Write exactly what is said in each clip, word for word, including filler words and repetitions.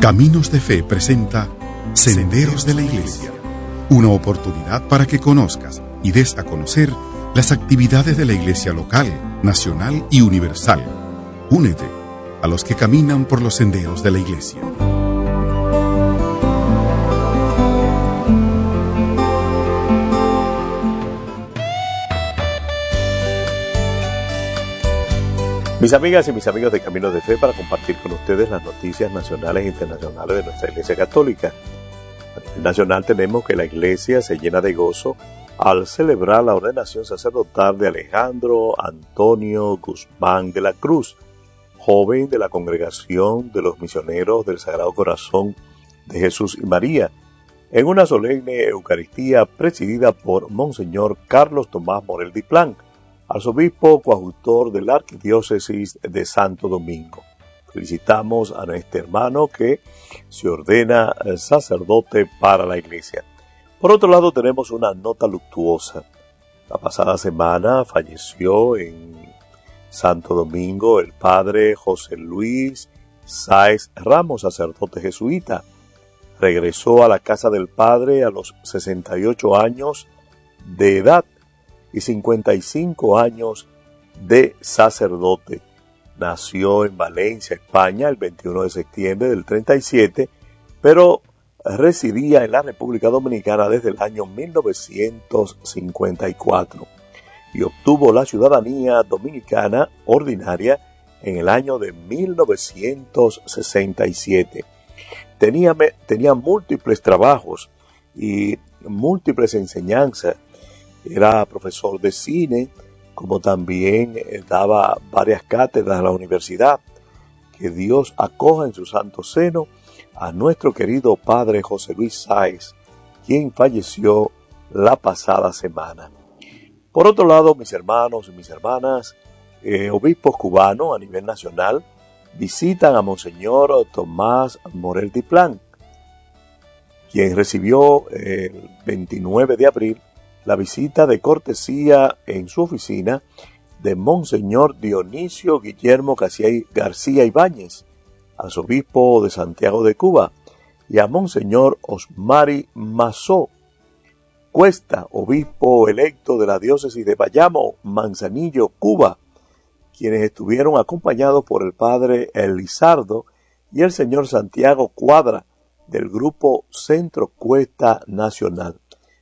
Caminos de Fe presenta Senderos de la Iglesia, una oportunidad para que conozcas y des a conocer las actividades de la Iglesia local, nacional y universal. Únete a los que caminan por los senderos de la Iglesia. Mis amigas y mis amigos de Caminos de Fe, para compartir con ustedes las noticias nacionales e internacionales de nuestra Iglesia Católica. A nivel nacional tenemos que la Iglesia se llena de gozo al celebrar la ordenación sacerdotal de Alejandro Antonio Guzmán de la Cruz, joven de la Congregación de los Misioneros del Sagrado Corazón de Jesús y María, en una solemne Eucaristía presidida por Monseñor Carlos Tomás Morel Diplán, arzobispo coadjutor de la Arquidiócesis de Santo Domingo. Felicitamos a nuestro hermano que se ordena sacerdote para la Iglesia. Por otro lado, tenemos una nota luctuosa. La pasada semana falleció en Santo Domingo el padre José Luis Sáez Ramos, sacerdote jesuita. Regresó a la casa del padre a los sesenta y ocho años de edad y cincuenta y cinco años de sacerdote. Nació en Valencia, España, el veintiuno de septiembre del treinta y siete, pero residía en la República Dominicana desde el año mil novecientos cincuenta y cuatro y obtuvo la ciudadanía dominicana ordinaria en el año de mil novecientos sesenta y siete. Tenía, tenía múltiples trabajos y múltiples enseñanzas. Era profesor de cine, como también daba varias cátedras en la universidad. Que Dios acoja en su santo seno a nuestro querido padre José Luis Sáez, quien falleció la pasada semana. Por otro lado, mis hermanos y mis hermanas, eh, obispos cubanos a nivel nacional visitan a Monseñor Tomás Morel Diplán, quien recibió eh, el veintinueve de abril la visita de cortesía en su oficina de Monseñor Dionisio Guillermo García Ibáñez, arzobispo de Santiago de Cuba, y a Monseñor Osmari Mazó Cuesta, obispo electo de la diócesis de Bayamo, Manzanillo, Cuba, quienes estuvieron acompañados por el padre Elizardo y el señor Santiago Cuadra del grupo Centro Cuesta Nacional.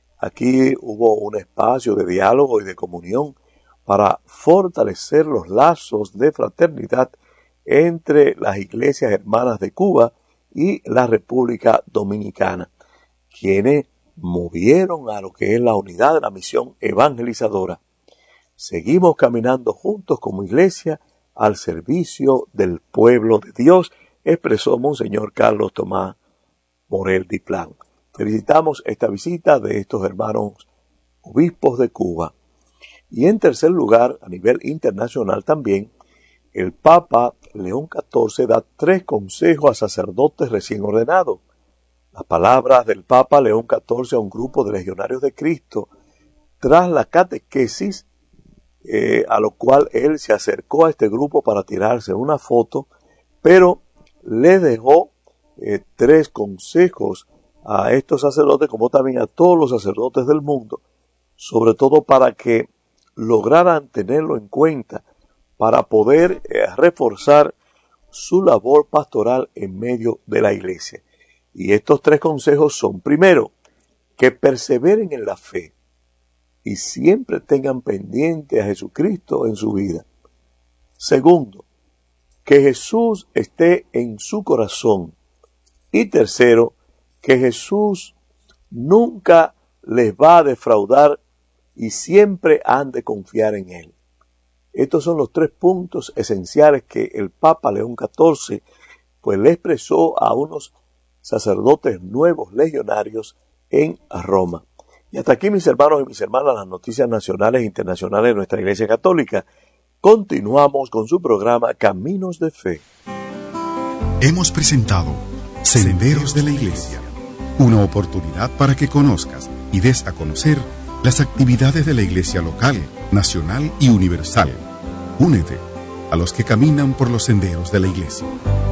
Aquí hubo un espacio de diálogo y de comunión para fortalecer los lazos de fraternidad entre las iglesias hermanas de Cuba y la República Dominicana, quienes movieron a lo que es la unidad de la misión evangelizadora. Seguimos caminando juntos como iglesia al servicio del pueblo de Dios, expresó Monseñor Carlos Tomás Morel Diplán. Felicitamos esta visita de estos hermanos obispos de Cuba. Y en tercer lugar, a nivel internacional también, el Papa León catorce da tres consejos a sacerdotes recién ordenados. Las palabras del Papa León catorce a un grupo de legionarios de Cristo tras la catequesis, eh, a lo cual él se acercó a este grupo para tirarse una foto, pero le dejó eh, tres consejos a estos sacerdotes, como también a todos los sacerdotes del mundo, sobre todo para que lograran tenerlo en cuenta para poder eh, reforzar su labor pastoral en medio de la iglesia. Y estos tres consejos son: primero, que perseveren en la fe y siempre tengan pendiente a Jesucristo en su vida. Segundo, que Jesús esté en su corazón. Y tercero, que Jesús nunca les va a defraudar y siempre han de confiar en Él. Estos son los tres puntos esenciales que el Papa León catorce pues le expresó a unos sacerdotes nuevos legionarios en Roma. Y hasta aquí, mis hermanos y mis hermanas, las noticias nacionales e internacionales de nuestra Iglesia Católica. Continuamos con su programa Caminos de Fe. Hemos presentado Senderos de la Iglesia, una oportunidad para que conozcas y des a conocer las actividades de la Iglesia local, nacional y universal. Únete a los que caminan por los senderos de la Iglesia.